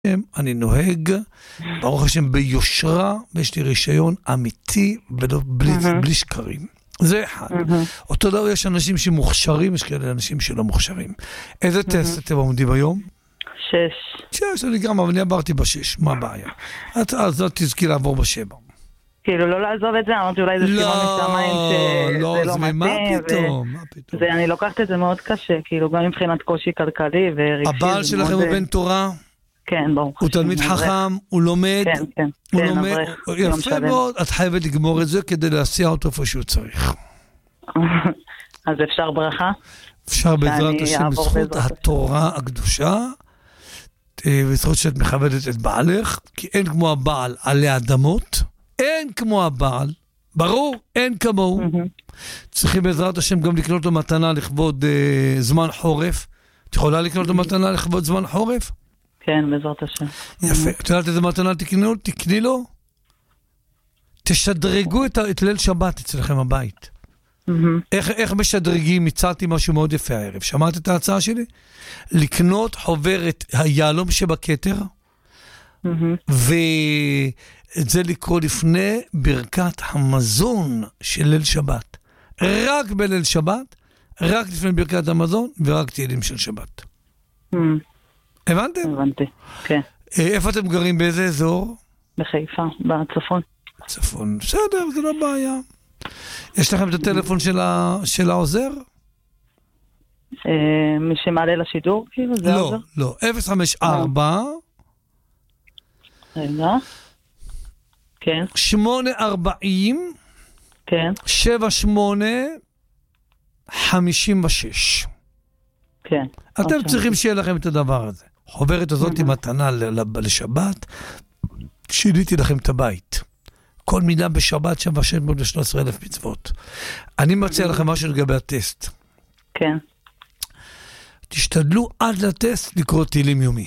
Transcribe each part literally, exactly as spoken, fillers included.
אני נוהג, ברוך השם, ביושרה, ויש לי רישיון אמיתי, בלי, בלי שקרים. זה אחד. אותו דבר יש אנשים שמוכשרים, יש כאלה אנשים שלא מוכשרים. איזה טסט אתם עומדים היום? שש. שש, אני גם, אבל אני עברתי בשש, מה הבעיה? אז זאת תזכי לעבור בשבע. כאילו, לא לעזוב את זה, אמרתי אולי זה סימן משמיים שזה לא מתאים. מה פתאום, מה פתאום? אני לוקחת את זה מאוד קשה, כאילו, גם מבחינת קושי כלכלי ורגשי. הבעל שלכם הוא בן תורה? כן, ברוך השם. הוא תלמיד חכם, הוא לומד? כן, כן. הוא לומד, יפה מאוד, את חייבת לגמור את זה כדי להסיע אותו איפה שהוא צריך. אז אפשר ברכה? אפשר בעזרת השם, בזכות התורה הקדושה, בזכות שאת מכבדת את בעלך, כי אין כמו הבעל עלי אדמות, אין כמו הבעל, ברור, אין כמוהו. צריכים בעזרת השם גם לקנות לו מתנה לכבוד זמן חורף. את יכולה לקנות לו מתנה לכבוד זמן חורף? כן, בעזרת השם. יפה. את יודעת איזה מתנה תקני לו? תשדרגו את ליל שבת אצלכם הבית. איך משדרגים? הצעתי משהו מאוד יפה הערב. שמעת את ההצעה שלי? לקנות חוברת היהלום שבכתר, ואת זה לקרוא לפני ברכת המזון של ליל שבת. רק בליל שבת, רק לפני ברכת המזון, ורק תהילים של שבת. הבנתם? הבנתי, כן. איפה אתם גרים? באיזה אזור? בחיפה, בצפון. צפון, בסדר, זה לא בעיה. יש לכם את הטלפון של העוזר? מי שמעלה לשידור, כאילו? לא, לא. אפס חמש ארבע רגע. כן. שמונה ארבעים כן. שבע שמונה חמישים ושש. כן. אתם צריכים שיהיה לכם את הדבר הזה. חוברת הזאת היא מתנה לשבת, שיניתי לכם את הבית. כל מילה בשבת שווה שש מאות ושלוש עשרה אלף מצוות. אני מציע לכם משהו לגבי הטסט. כן. תשתדלו עד לטסט לקרוא תהילים יומי.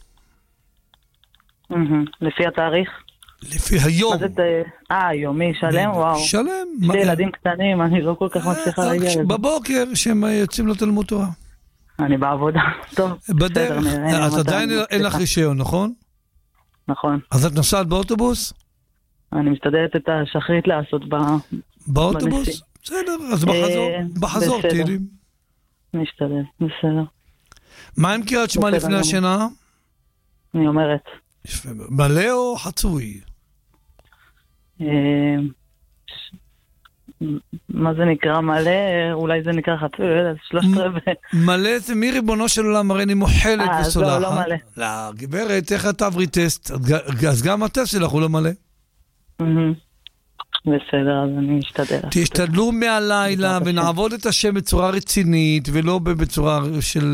לפי התאריך? לפי היום. אה, יומי, שלם? וואו. שלם. יש לי ילדים קטנים, אני לא כל כך מצליחה להגיע לזה. בבוקר, שהם יוצאים לתלמוד תורה. אני בעבודה. טוב. בדרך. את עדיין אין לך רישיון, נכון? נכון. אז את נוסעת באוטובוס? אני משתדלת את השחרית לעשות באוטובוס? בסדר, אז בחזור תהילים. משתדל, בסדר. מה עם קריאת שמע לפני השינה? אני אומרת. מלא או חצוי? מה זה נקרא מלא? אולי זה נקרא חצוי, שלושת רבעי. מלא זה מי ריבונו של עולם, הרי אני מוחלת וסולחת. אה, לא, לא מלא. לא, גברת, איך את עברי טסט? אז גם הטסט שלך הוא לא מלא. בסדר, אז אני משתדל. תשתדלו מהלילה ונעבוד את השם בצורה רצינית, ולא בצורה של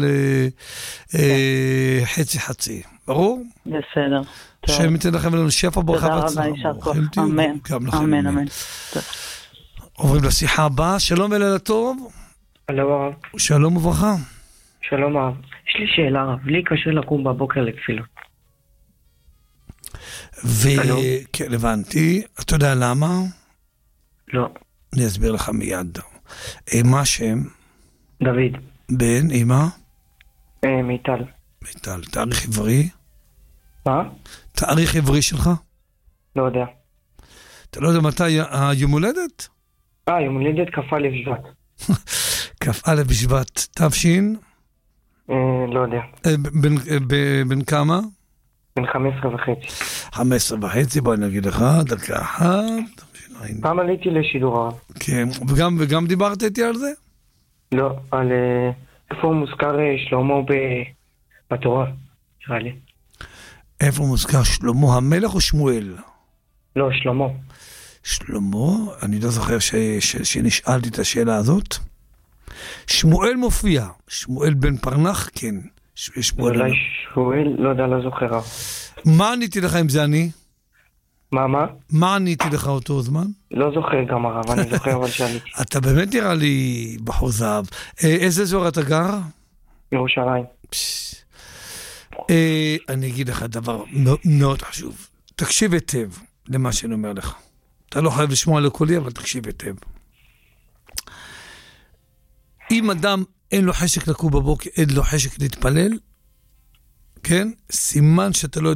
חצי חצי. ברור? בסדר. השם ייתן לכם לנו שפע ברכה והצלחה. תודה רבה, יישר כוח. אמן. אמן, אמן. עוברים לשיחה הבאה. שלום ולילה טוב. שלום הרב. שלום וברכה. שלום הרב. יש לי שאלה הרב, לי קשה לקום בבוקר לתפילה. וכן, הבנתי. אתה יודע למה? לא. אני אסביר לך מיד. מה השם? דוד. בן, אמא? מיטל. מיטל. תאריך עברי? מה? תאריך עברי שלך? לא יודע. אתה לא יודע מתי היום הולדת? אה, יום הולדת כ"א בשבט. כ"א בשבט. תפשין? לא יודע. בן כמה? בן חמש עשרה וחצי. חמש עשרה וחצי, בואי נגיד לך, דקה אחת. פעם עליתי לשידור הרב. כן, וגם, וגם דיברת איתי על זה? לא, על איפה מוזכר שלמה בתורה, נראה לי. איפה מוזכר שלמה המלך או שמואל? לא, שלמה. שלמה? אני לא זוכר ש, ש, שנשאלתי את השאלה הזאת. שמואל מופיע. שמואל בן פרנח, כן. אולי שמואל, לא יודע, לא זוכר. מה עניתי לך אם זה אני? מה, מה? מה עניתי לך אותו זמן? לא זוכר גם הרב, אני זוכר אבל שעניתי. אתה באמת נראה לי בחור זהב. איזה אזור אתה גר? ירושלים. אני אגיד לך דבר מאוד חשוב. תקשיב היטב למה שאני אומר לך. אתה לא חייב לשמוע לקולי, אבל תקשיב היטב. אם אדם אין לו חשק לקום בבוקר, אין לו חשק להתפלל, כן? סימן שאתה לא